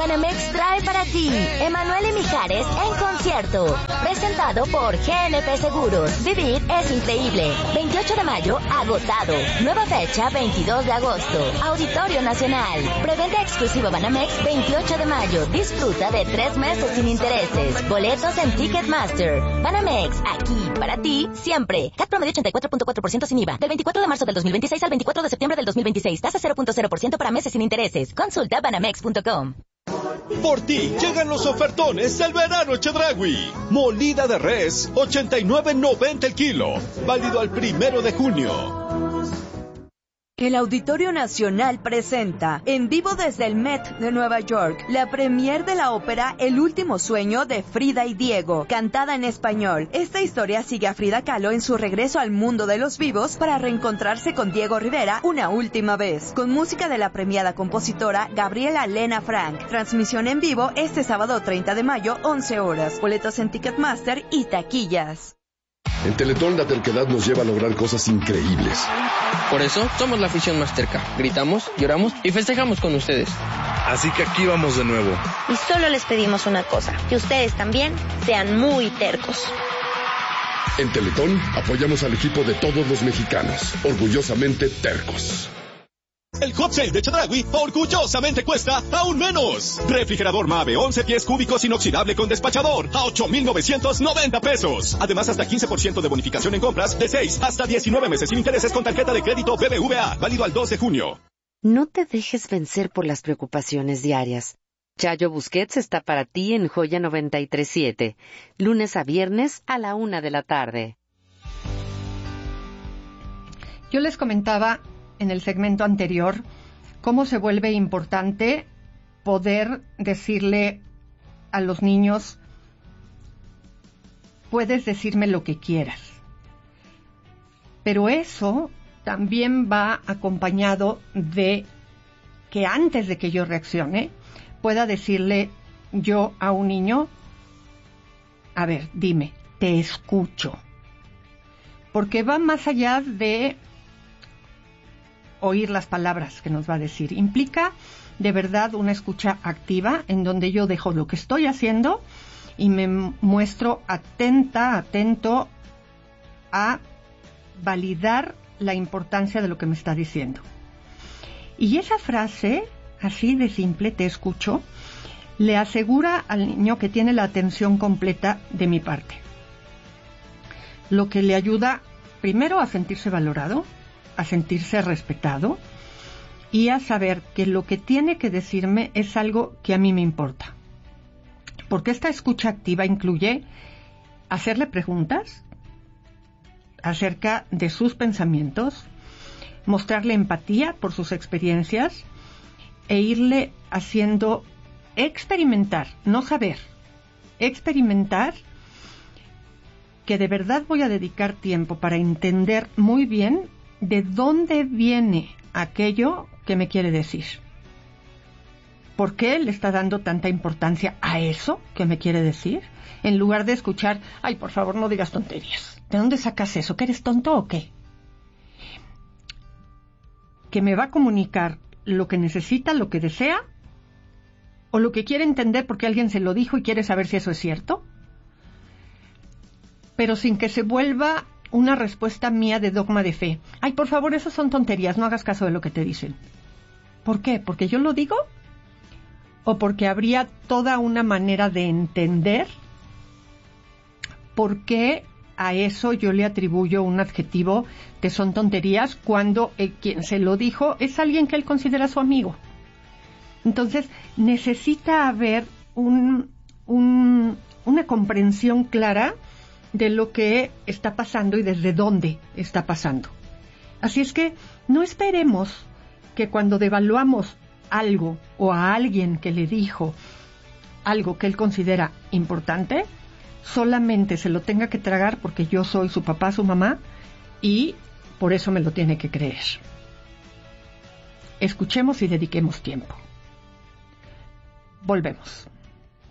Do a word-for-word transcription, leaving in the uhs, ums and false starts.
Banamex trae para ti Emanuel y Mijares en concierto, presentado por G N P Seguros. Vivir es increíble. veintiocho de mayo, agotado. Nueva fecha, veintidós de agosto. Auditorio Nacional. Preventa exclusiva Banamex, veintiocho de mayo. Disfruta de tres meses sin intereses. Boletos en Ticketmaster. Banamex, aquí para ti siempre. C A T promedio ochenta y cuatro punto cuatro por ciento sin I V A. Del veinticuatro de marzo del dos mil veintiséis al veinticuatro de septiembre del dos mil veintiséis. Tasa cero punto cero por ciento para meses sin intereses. Consulta banamex punto com. Por ti llegan los ofertones del verano Chedraui. Molida de res, ochenta y nueve noventa el kilo. Válido al primero de junio. El Auditorio Nacional presenta, en vivo desde el Met de Nueva York, la premier de la ópera El último sueño de Frida y Diego, cantada en español. Esta historia sigue a Frida Kahlo en su regreso al mundo de los vivos para reencontrarse con Diego Rivera una última vez, con música de la premiada compositora Gabriela Lena Frank. Transmisión en vivo este sábado treinta de mayo, once horas. Boletos en Ticketmaster y taquillas. En Teletón la terquedad nos lleva a lograr cosas increíbles. Por eso somos la afición más terca. Gritamos, lloramos y festejamos con ustedes. Así que aquí vamos de nuevo. Y solo les pedimos una cosa, que ustedes también sean muy tercos. En Teletón apoyamos al equipo de todos los mexicanos, orgullosamente tercos. El hot sale de Chedraui orgullosamente cuesta aún menos. Refrigerador Mave once pies cúbicos inoxidable con despachador a ocho mil novecientos noventa pesos. Además, hasta quince por ciento de bonificación en compras de seis hasta diecinueve meses sin intereses con tarjeta de crédito B B V A. Válido al dos de junio. No te dejes vencer por las preocupaciones diarias. Chayo Busquets está para ti en Joya noventa y tres punto siete. Lunes a viernes a la una de la tarde. Yo les comentaba en el segmento anterior cómo se vuelve importante poder decirle a los niños, puedes decirme lo que quieras. Pero eso también va acompañado de que antes de que yo reaccione, pueda decirle yo a un niño, a ver, dime, te escucho. Porque va más allá de oír las palabras que nos va a decir. Implica de verdad una escucha activa en donde yo dejo lo que estoy haciendo y me muestro atenta, atento a validar la importancia de lo que me está diciendo. Y esa frase, así de simple, te escucho, le asegura al niño que tiene la atención completa de mi parte. Lo que le ayuda primero a sentirse valorado, a sentirse respetado y a saber que lo que tiene que decirme es algo que a mí me importa. Porque esta escucha activa incluye hacerle preguntas acerca de sus pensamientos, mostrarle empatía por sus experiencias e irle haciendo experimentar, no saber, experimentar que de verdad voy a dedicar tiempo para entender muy bien de dónde viene aquello que me quiere decir. ¿Por qué le está dando tanta importancia a eso que me quiere decir? En lugar de escuchar, ay, por favor, no digas tonterías. ¿De dónde sacas eso? ¿Que eres tonto o qué? ¿Que me va a comunicar lo que necesita, lo que desea? ¿O lo que quiere entender porque alguien se lo dijo y quiere saber si eso es cierto? Pero sin que se vuelva una respuesta mía de dogma de fe. Ay, por favor, eso son tonterías, no hagas caso de lo que te dicen. ¿Por qué? ¿Porque yo lo digo? ¿O porque habría toda una manera de entender por qué a eso yo le atribuyo un adjetivo que son tonterías cuando el quien se lo dijo es alguien que él considera su amigo? Entonces, necesita haber un, un, una comprensión clara de lo que está pasando y desde dónde está pasando. Así es que no esperemos que cuando devaluamos algo o a alguien que le dijo algo que él considera importante, solamente se lo tenga que tragar porque yo soy su papá, su mamá, y por eso me lo tiene que creer. Escuchemos y dediquemos tiempo. Volvemos.